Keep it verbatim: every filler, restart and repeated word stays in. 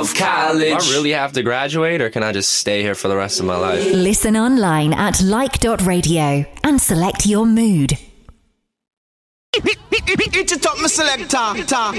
of college. Do I really have to graduate, or can I just stay here for the rest of my life? Listen online at like dot radio and select your mood. It's a top, my selector.